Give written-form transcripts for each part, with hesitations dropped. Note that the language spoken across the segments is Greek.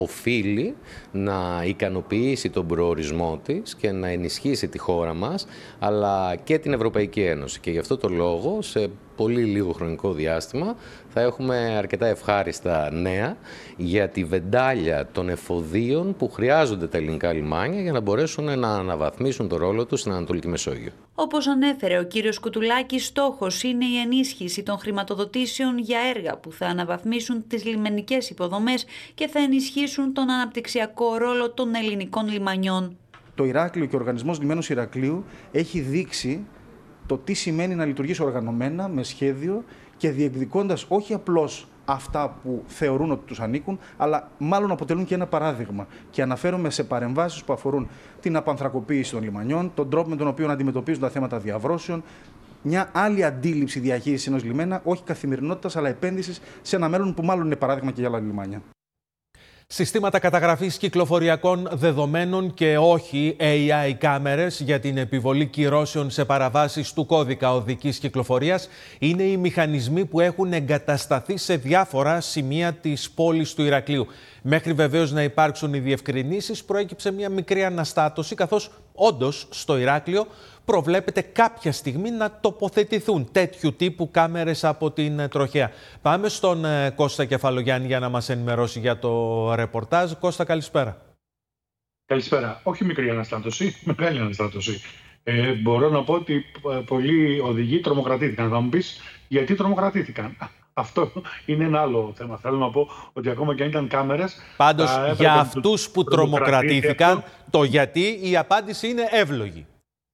οφείλει να ικανοποιήσει τον προορισμό της και να ενισχύσει τη χώρα μας, αλλά και την Ευρωπαϊκή Ένωση. Και γι' αυτό το λόγο, σε πολύ λίγο χρονικό διάστημα, θα έχουμε αρκετά ευχάριστα νέα για τη βεντάλια των εφοδίων που χρειάζονται τα ελληνικά λιμάνια για να μπορέσουν να αναβαθμίσουν το ρόλο τους στην Ανατολική Μεσόγειο. Όπως ανέφερε ο κύριος Κουτουλάκης, στόχος είναι η ενίσχυση των χρηματοδοτήσεων για έργα που θα αναβαθμίσουν τις λιμενικές υποδομές και θα ενισχύσουν τον αναπτυξιακό ρόλο των ελληνικών λιμανιών. Το Ηράκλειο και ο Οργανισμός Λιμένους Ηρακλείου έχει δείξει το τι σημαίνει να λειτουργήσει οργανωμένα, με σχέδιο και διεκδικώντας όχι απλώς αυτά που θεωρούν ότι τους ανήκουν, αλλά μάλλον αποτελούν και ένα παράδειγμα. Και αναφέρομαι σε παρεμβάσεις που αφορούν την απανθρακοποίηση των λιμανιών, τον τρόπο με τον οποίο αντιμετωπίζουν τα θέματα διαβρώσεων, μια άλλη αντίληψη διαχείρισης ενός λιμένα, όχι καθημερινότητας, αλλά επένδυσης σε ένα μέλλον που μάλλον είναι παράδειγμα και για άλλα λιμάνια. Συστήματα καταγραφής κυκλοφοριακών δεδομένων και όχι AI κάμερες για την επιβολή κυρώσεων σε παραβάσεις του κώδικα οδικής κυκλοφορίας είναι οι μηχανισμοί που έχουν εγκατασταθεί σε διάφορα σημεία της πόλης του Ηρακλείου. Μέχρι βεβαίως να υπάρξουν οι διευκρινήσεις, προέκυψε μια μικρή αναστάτωση, καθώς όντως στο Ηράκλειο προβλέπεται κάποια στιγμή να τοποθετηθούν τέτοιου τύπου κάμερες από την τροχέα. Πάμε στον Κώστα Κεφαλογιάννη για να μας ενημερώσει για το ρεπορτάζ. Κώστα, καλησπέρα. Καλησπέρα. Όχι μικρή αναστάτωση, μεγάλη αναστάτωση. Μπορώ να πω ότι πολλοί οδηγοί τρομοκρατήθηκαν. Θα μου πεις γιατί τρομοκρατήθηκαν. Αυτό είναι ένα άλλο θέμα. Θέλω να πω ότι ακόμα και αν ήταν κάμερες... Πάντως, για αυτούς που τρομοκρατήθηκαν, το γιατί, η απάντηση είναι εύλογη.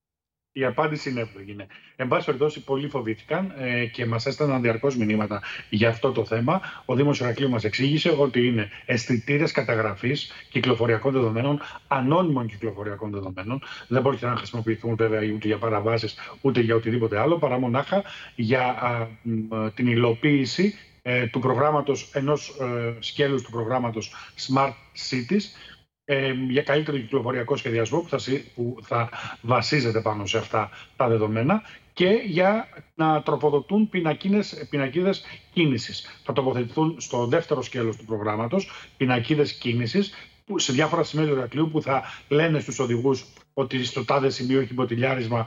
Η απάντηση είναι εύλογη, ναι. Εν πάση περιπτώσει, πολλοί φοβήθηκαν και μας έστελναν διαρκώς μηνύματα για αυτό το θέμα. Ο Δήμος Ηρακλείου μας εξήγησε ότι είναι αισθητήρες καταγραφής κυκλοφοριακών δεδομένων, ανώνυμων κυκλοφοριακών δεδομένων. Δεν πρόκειται να χρησιμοποιηθούν βέβαια ούτε για παραβάσεις ούτε για οτιδήποτε άλλο, παρά μονάχα για την υλοποίηση του προγράμματος, ενός σκέλους του προγράμματος Smart Cities, για καλύτερο κυκλοφοριακό σχεδιασμό που θα βασίζεται πάνω σε αυτά τα δεδομένα και για να τροφοδοτούν πινακίδες κίνησης. Θα τοποθετηθούν στο δεύτερο σκέλος του προγράμματος πινακίδες κίνησης σε διάφορα σημεία του Ηρακλείου που θα λένε στους οδηγούς ότι στο τάδε σημείο έχει μποτιλιάρισμα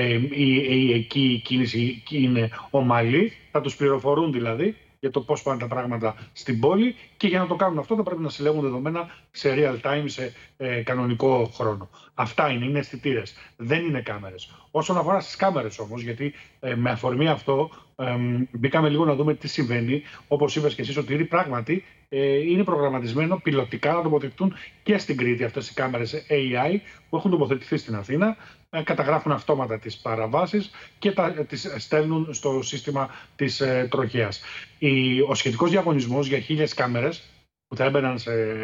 ή εκεί η κίνηση είναι ομαλή. Θα τους πληροφορούν δηλαδή για το πώς πάνε τα πράγματα στην πόλη και για να το κάνουν αυτό θα πρέπει να συλλέγουν δεδομένα σε real time, σε κανονικό χρόνο. Αυτά είναι αισθητήρες, δεν είναι κάμερες. Όσον αφορά στις κάμερες όμως, γιατί με αφορμή αυτό μπήκαμε λίγο να δούμε τι συμβαίνει, όπως είπες και εσύ Σωτήρη, πράγματι είναι προγραμματισμένο πιλωτικά να τοποθετηθούν και στην Κρήτη αυτές οι κάμερες AI που έχουν τοποθετηθεί στην Αθήνα, καταγράφουν αυτόματα τις παραβάσεις και τις στέλνουν στο σύστημα της τροχέας. Ο σχετικός διαγωνισμός για 1.000 κάμερες που θα έμπαιναν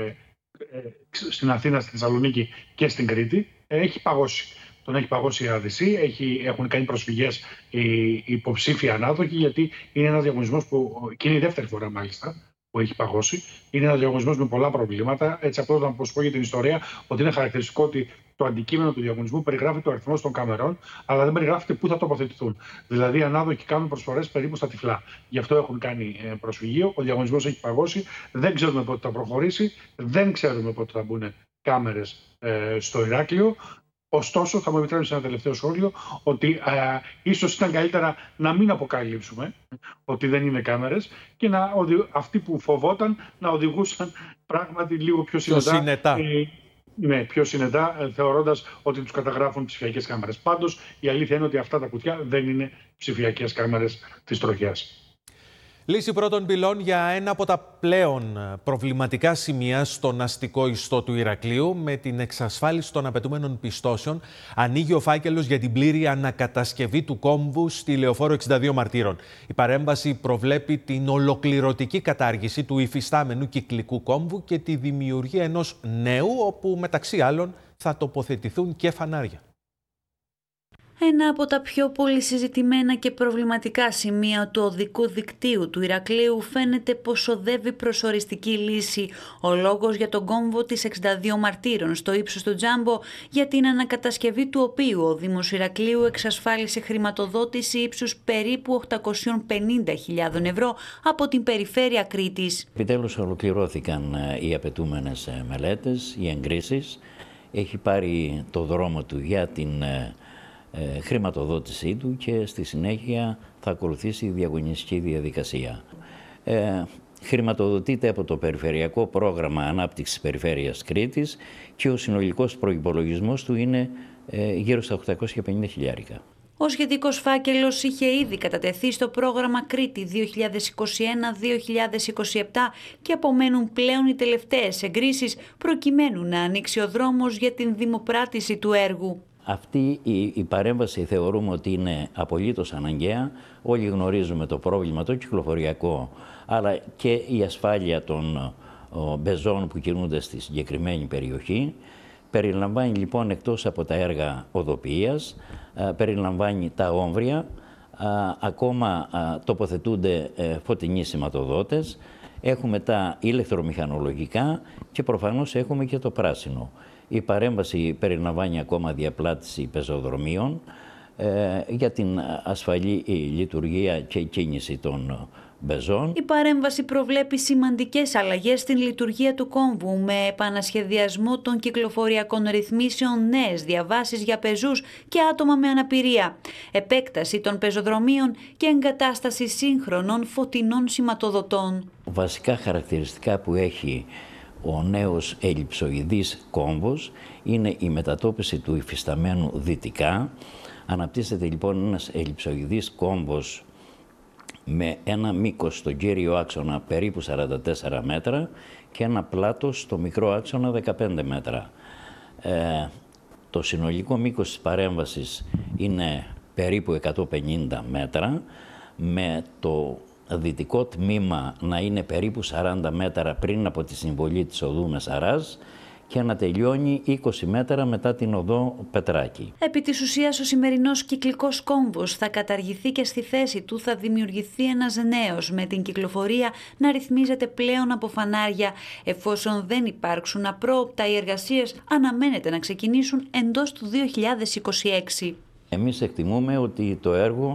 στην Αθήνα, στη Θεσσαλονίκη και στην Κρήτη έχει παγώσει. Τον έχει παγώσει η ΑΔΣ, έχουν κάνει προσφυγές οι υποψήφοι ανάδοχοι, γιατί είναι ένας διαγωνισμός και είναι η δεύτερη φορά μάλιστα που έχει παγώσει. Είναι ένας διαγωνισμός με πολλά προβλήματα. Έτσι, απλώς να πω για την ιστορία, ότι είναι χαρακτηριστικό ότι το αντικείμενο του διαγωνισμού περιγράφει το αριθμό των καμερών, αλλά δεν περιγράφεται πού θα τοποθετηθούν. Δηλαδή, οι ανάδοχοι κάνουν προσφορές περίπου στα τυφλά. Γι' αυτό έχουν κάνει προσφυγείο. Ο διαγωνισμός έχει παγώσει. Δεν ξέρουμε πότε θα προχωρήσει. Δεν ξέρουμε πότε θα μπουν κάμερες στο Ηράκλειο. Ωστόσο, θα μου επιτρέψει ένα τελευταίο σχόλιο, ότι ίσως ήταν καλύτερα να μην αποκαλύψουμε ότι δεν είναι κάμερες και αυτοί που φοβόταν να οδηγούσαν πράγματι λίγο πιο συνετά. Ναι, πιο συνετά, θεωρώντας ότι τους καταγράφουν ψηφιακές κάμερες. Πάντως, η αλήθεια είναι ότι αυτά τα κουτιά δεν είναι ψηφιακές κάμερες της τροχέας. Λύση πρώτων πυλών για ένα από τα πλέον προβληματικά σημεία στον αστικό ιστό του Ηρακλείου. Με την εξασφάλιση των απαιτούμενων πιστώσεων, ανοίγει ο φάκελος για την πλήρη ανακατασκευή του κόμβου στη Λεωφόρο 62 Μαρτύρων. Η παρέμβαση προβλέπει την ολοκληρωτική κατάργηση του υφιστάμενου κυκλικού κόμβου και τη δημιουργία ενός νέου, όπου μεταξύ άλλων θα τοποθετηθούν και φανάρια. Ένα από τα πιο πολύ συζητημένα και προβληματικά σημεία του οδικού δικτύου του Ηρακλείου φαίνεται πως οδεύει προς οριστική λύση. Ο λόγος για τον κόμβο της 62 Μαρτύρων στο ύψος του Τζάμπο, για την ανακατασκευή του οποίου ο Δήμος Ηρακλείου εξασφάλισε χρηματοδότηση ύψους περίπου 850.000 ευρώ από την περιφέρεια Κρήτης. Επιτέλους ολοκληρώθηκαν οι απαιτούμενες μελέτες, οι εγκρίσεις. Έχει πάρει το δρόμο του για την χρηματοδότησή του και στη συνέχεια θα ακολουθήσει η διαγωνιστική διαδικασία. Χρηματοδοτείται από το Περιφερειακό Πρόγραμμα Ανάπτυξης Περιφέρειας Κρήτης και ο συνολικός προϋπολογισμός του είναι γύρω στα 850.000. Ο σχετικός φάκελος είχε ήδη κατατεθεί στο πρόγραμμα Κρήτη 2021-2027 και απομένουν πλέον οι τελευταίες εγκρίσεις προκειμένου να ανοίξει ο δρόμος για την δημοπράτηση του έργου. Αυτή η παρέμβαση θεωρούμε ότι είναι απολύτως αναγκαία. Όλοι γνωρίζουμε το πρόβλημα το κυκλοφοριακό, αλλά και η ασφάλεια των μπεζών που κινούνται στη συγκεκριμένη περιοχή. Περιλαμβάνει λοιπόν, εκτός από τα έργα οδοποιίας, περιλαμβάνει τα όμβρια, ακόμα τοποθετούνται φωτεινοί σηματοδότες, έχουμε τα ηλεκτρομηχανολογικά και προφανώς έχουμε και το πράσινο. Η παρέμβαση περιλαμβάνει ακόμα διαπλάτηση πεζοδρομίων για την ασφαλή λειτουργία και κίνηση των μπεζών. Η παρέμβαση προβλέπει σημαντικές αλλαγές στην λειτουργία του κόμβου με επανασχεδιασμό των κυκλοφοριακών ρυθμίσεων, νέες διαβάσεις για πεζούς και άτομα με αναπηρία, επέκταση των πεζοδρομίων και εγκατάσταση σύγχρονων φωτεινών σηματοδοτών. Βασικά χαρακτηριστικά που έχει ο νέος ελλειψοειδής κόμβος είναι η μετατόπιση του υφισταμένου δυτικά. Αναπτύσσεται λοιπόν ένας ελλειψοειδής κόμβος με ένα μήκος στον κύριο άξονα περίπου 44 μέτρα και ένα πλάτος στο μικρό άξονα 15 μέτρα. Το συνολικό μήκος της παρέμβασης είναι περίπου 150 μέτρα, με το δυτικό τμήμα να είναι περίπου 40 μέτρα πριν από τη συμβολή της οδού Μεσαράζ και να τελειώνει 20 μέτρα μετά την οδό Πετράκη. Επί της ουσίας, ο σημερινός κυκλικός κόμβος θα καταργηθεί και στη θέση του θα δημιουργηθεί ένας νέος, με την κυκλοφορία να ρυθμίζεται πλέον από φανάρια. Εφόσον δεν υπάρξουν απρόοπτα, οι εργασίες αναμένεται να ξεκινήσουν εντός του 2026. Εμείς εκτιμούμε ότι το έργο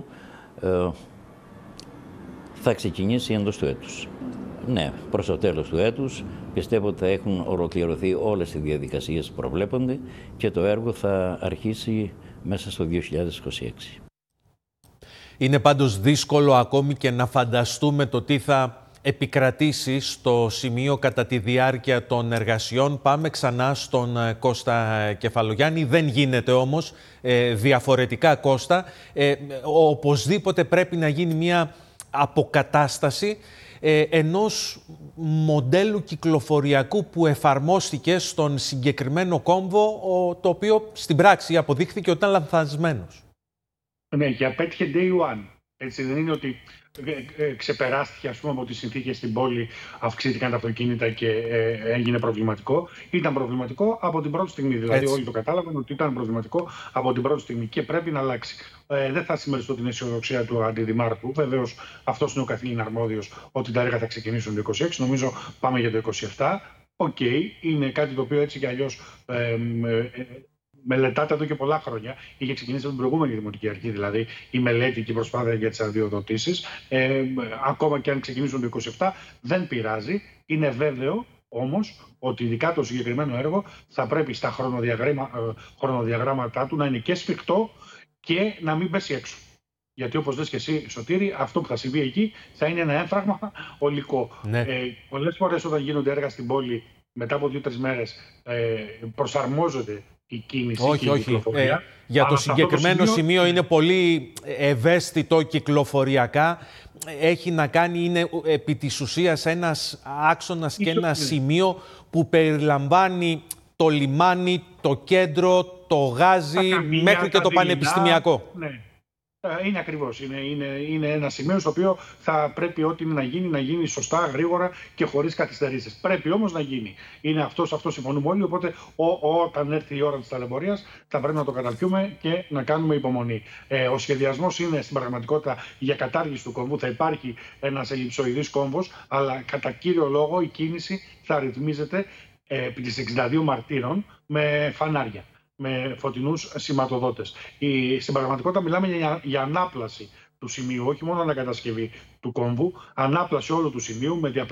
θα ξεκινήσει εντός του έτους. Ναι, προς το τέλος του έτους πιστεύω ότι θα έχουν ολοκληρωθεί όλες οι διαδικασίες που προβλέπονται και το έργο θα αρχίσει μέσα στο 2026. Είναι πάντως δύσκολο ακόμη και να φανταστούμε το τι θα επικρατήσει στο σημείο κατά τη διάρκεια των εργασιών. Πάμε ξανά στον Κώστα Κεφαλογιάννη. Δεν γίνεται όμως διαφορετικά, Κώστα. Οπωσδήποτε πρέπει να γίνει μια αποκατάσταση ενός μοντέλου κυκλοφοριακού που εφαρμόστηκε στον συγκεκριμένο κόμβο, το οποίο στην πράξη αποδείχθηκε ότι ήταν λανθασμένος. Ναι, και απέτυχε day one. Έτσι δεν είναι ότι ξεπεράστηκε, ας πούμε, από τις συνθήκες στην πόλη, αυξήθηκαν τα αυτοκίνητα και έγινε προβληματικό. Ήταν προβληματικό από την πρώτη στιγμή. Δηλαδή, έτσι, όλοι το κατάλαβαν ότι ήταν προβληματικό από την πρώτη στιγμή και πρέπει να αλλάξει. Δεν θα συμμεριστώ την αισιοδοξία του αντιδημάρχου. Βεβαίως, αυτός είναι ο καθήλυν αρμόδιος ότι τα έργα θα ξεκινήσουν το 2026. Νομίζω πάμε για το 2027. Οκ, είναι κάτι το οποίο έτσι κι αλλιώς μελετάται εδώ και πολλά χρόνια. Είχε ξεκινήσει από την προηγούμενη Δημοτική Αρχή, δηλαδή η μελέτη και η προσπάθεια για τις αδειοδοτήσεις. Ακόμα και αν ξεκινήσουν το 2027, δεν πειράζει. Είναι βέβαιο όμως ότι ειδικά το συγκεκριμένο έργο θα πρέπει στα χρονοδιαγράμματά του να είναι και σφιχτό και να μην πέσει έξω. Γιατί όπως λες και εσύ, Σωτήρη, αυτό που θα συμβεί εκεί θα είναι ένα έμφραγμα ολικό. Ναι. Πολλές φορές όταν γίνονται έργα στην πόλη, μετά από 2-3 μέρες προσαρμόζονται η κίνηση και η κυκλοφορία. Για το συγκεκριμένο σημείο είναι πολύ ευαίσθητο κυκλοφοριακά. Έχει να κάνει, είναι επί της ουσίας ένας άξονας και ένα σημείο που περιλαμβάνει το λιμάνι, το κέντρο, το γάζι, μέχρι και το πανεπιστημιακό. Ναι. Είναι ακριβώς. Είναι ένα σημείο στο οποίο θα πρέπει ό,τι είναι να γίνει σωστά, γρήγορα και χωρίς καθυστερήσεις. Πρέπει όμως να γίνει. Είναι αυτό συμφωνούμε όλοι. Οπότε όταν έρθει η ώρα της ταλαιπωρίας θα πρέπει να το καταπιούμε και να κάνουμε υπομονή. Ο σχεδιασμός είναι στην πραγματικότητα για κατάργηση του κόμβου. Θα υπάρχει ένας ελλειψοειδής κόμβος, αλλά κατά κύριο λόγο η κίνηση θα ρυθμίζεται επί τις 62 Μαρτύρων με φανάρια, με φωτεινούς σηματοδότες. Στην πραγματικότητα μιλάμε για ανάπλαση του σημείου, όχι μόνο ανακατασκευή του κόμβου, ανάπλαση όλου του σημείου με